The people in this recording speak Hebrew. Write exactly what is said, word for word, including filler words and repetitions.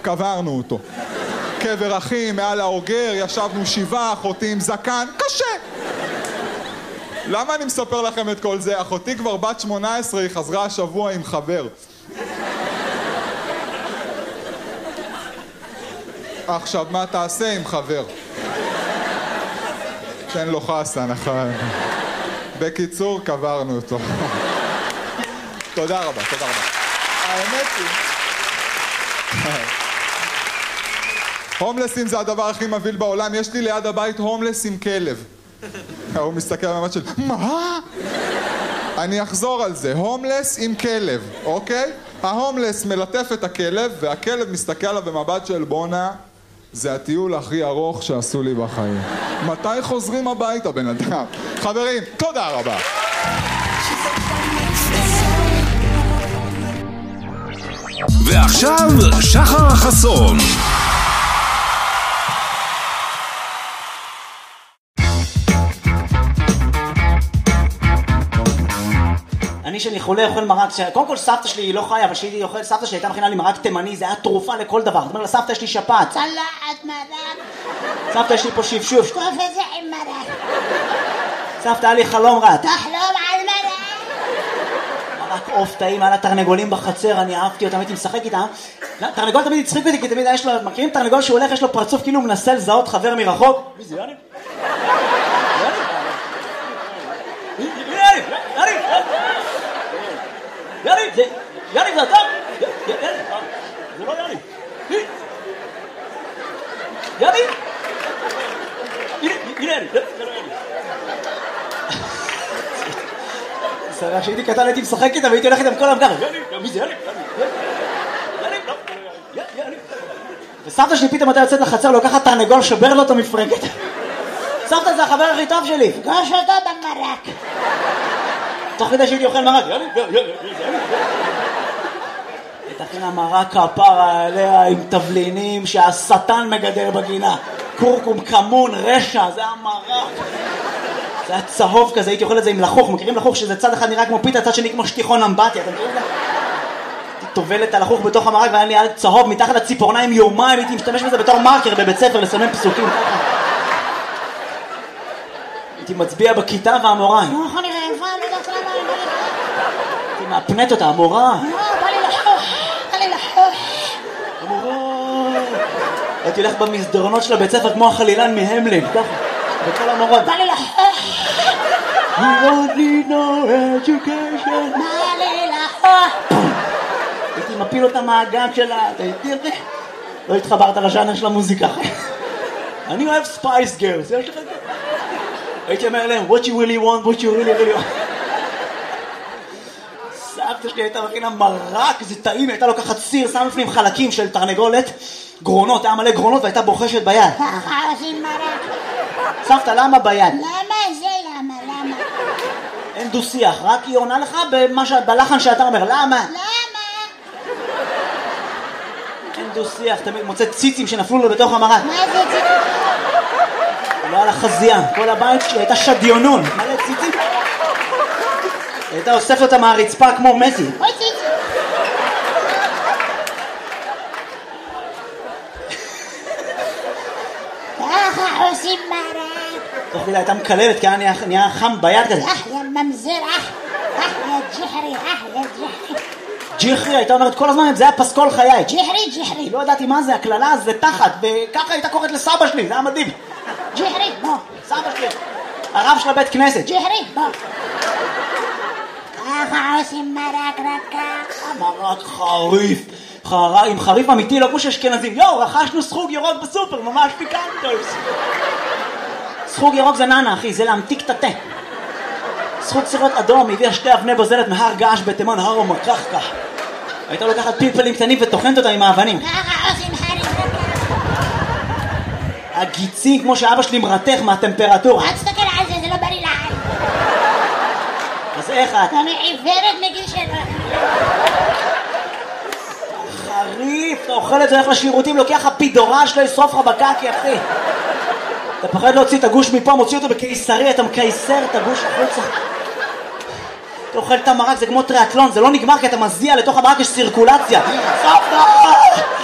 קברנו אותו. קבר אחים, מעל האוגר, ישבנו שבעה, אחותי עם זקן, קשה. למה אני מספר לכם את כל זה? אחותי כבר בת שמונה עשרה, היא חזרה השבוע עם חבר. עכשיו, מה תעשה עם חבר? תן לו חסה, נכון. בקיצור, קברנו אותו. תודה רבה, תודה רבה. האמת היא... הומלסים זה הדבר הכי מבהיל בעולם. יש לי ליד הבית הומלס עם כלב. הוא מסתכל במבט של... מה? אני אחזור על זה. הומלס עם כלב, אוקיי? ההומלס מלטף את הכלב, והכלב מסתכל עליו במבט של בונה. זה הטיול הכי ארוך שעשו לי בחיים. מתי חוזרים הביתה, בן אדם? חברים, תודה רבה. ועכשיו, שחר חסון. אני שאני חולה אוכל מרק, קודם כל סבתא שלי היא לא חיה, אבל שהיא אוכל, סבתא שלי הייתה מכינה לי מרק תימני, זה היה תרופה לכל דבר. זאת אומרת, לסבתא יש לי שפעת. צלחת מרק. סבתא יש לי פה שפשוף. שטוף את זה עם מרק. סבתא היה לי חלום רע. תחלום על מרק. מרק עוף טעים, היה לה תרנגולים בחצר, אני אהבתי אותם, הייתי משחק איתם. תרנגול תמיד הצחיק אותי, כי תמיד יש לו, מכירים תרנגול שהוא הולך, יש לו פרצוף כאילו הוא מנסה לזהות חבר מרחוק. מי זה, יאני? יאני, זה, יאני, זה אתה? יאני, זה לא יאני. יאני? הנה, הנה יאני, זה לא יאני. סרח, שהייתי קטן הייתי משחק איתה והייתי הולך איתם כל המגר. יאני, מי זה יאני? יאני, לא, יאני. וסבתא שלי פתאום הייתה יוצאת לחצר, לוקחת תרנגול, שובר לו אותו מפרקת. סבתא זה החבר הכי טוב שלי. פגוש אותו במרק. תוך כדי שהייתי אוכל מרק, יאללה, יאללה, יאללה. תכינה מרק כפרה עליה עם תבלינים שהשטן מגדל בגינה. קורקום, כמון, רשע, זה המרק. זה היה צהוב כזה, הייתי אוכל את זה עם לחוך. מכירים לחוך שזה צד אחד נראה כמו פיתה, צד שני כמו שטיחון אמבטיה, אתם מכירים את זה? הייתי טובלת על לחוך בתוך המרק והיה לי יד צהוב מתחת לציפורניים יומיים, הייתי משתמש בזה בתור מרקר בבית ספר לסמן פסוקים. הייתי מצביע בכיתה והמורה. לא יכול נראה, איפה אני יודעת למה אני בא לי? הייתי מאפנת אותה, המורה. לא, בא לי לחוך, בא לי לחוך. המורה. הייתי הולך במסדרונות של הבית ספר כמו החלילן מהמלין, ככה. וכל המורות. בא לי לחוך. You don't need no education. בא לי לחוך. הייתי מפיל אותה מהגג שלה, הייתי אותי. לא התחברת לז'אנר של המוזיקה. אני אוהב ספייס גרס, יש לך את זה? הייתי אומר להם, what you really want, what you really really want. סבתא שלי הייתה מכינה מרק, זה טעים, הייתה לוקחת סיר, שם לפנים חלקים של תרנגולת, גרונות, היה מלא גרונות והייתה בוחשת ביד. ככה עושים מרק. סבתא, למה ביד? למה זה למה, למה? אין דו שיח, רק היא עונה לך במה ש... בלחן שאתה אומר, למה? למה? אין דו שיח, תמיד מוצא ציצים שנפלו לו בתוך המרק. מה זה ציצים? לא על החזייה, כל הבית שלי הייתה שדיונון, מלא ציצים. הייתה אוספת אותה מהרצפה כמו מסי. אוי ציצים. ככה עושים מרק. תוך כדי הייתה מקללת, כי היה נהיה חם ביד כזה. אח יא ממזר, אח, אח יא ג'חרי, אח יא ג'חרי. ג'יחרי, הייתה אומרת כל הזמן, זה היה פסקול חיי. ג'חרי, ג'חרי. לא ידעתי מה זה, הכללה זה תחת, וככה הייתה קוראת לסבא שלי, זה היה מדהים. ג'חרי, בוא. סבא שלי, הרב של הבית כנסת. ג'חרי, בוא. ככה עושים מרק רק ככה. מרק חריף, חר... עם חריף אמיתי, לא כמו שאשכנזים. יואו, רכשנו סחוג ירוק בסופר, ממש פיקנטוס. סחוג ירוק זה ננה, אחי, זה להמתיק את התה. סחוג סירות אדום, הביאה שתי אבני בוזלת מהר געש בתימן, הר ומקחקה. הייתה לוקחת פלפלים קטנים וטוחנת אותה עם האבנים. ככה עושים חריף רק ככה. הגיצים, כמו שאבא שלי מרתך מהטמפרטורה. אל תסתכל על זה, זה לא בריא לעין. אז איך את? אני עיוורת מגיל שלו. חריף, אתה אוכל את זה, הולך לשירותים, לוקח לך פידורן שלא ישרוף לך בקקי, אחי. אתה פחד להוציא את הגוש מפה, מוציא אותו בקיסרי, אתה מקייסר את הגוש החוצה. אתה אוכל את המרק, זה כמו טריאטלון, זה לא נגמר כי אתה מזיע לתוך המרק, יש סירקולציה. סבתא!